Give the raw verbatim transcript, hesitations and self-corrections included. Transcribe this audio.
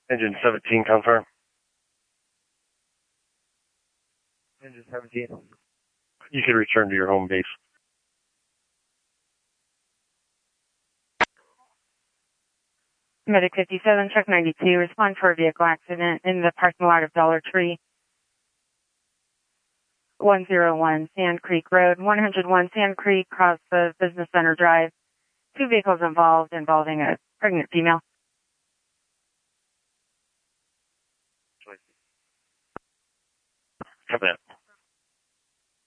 Engine seventeen, confirm. Engine seventeen. You can return to your home base. Medic fifty-seven, truck ninety-two, respond for a vehicle accident in the parking lot of Dollar Tree. one oh one Sand Creek Road, one oh one Sand Creek, across the Business Center Drive. Two vehicles involved, involving a pregnant female. Copy that.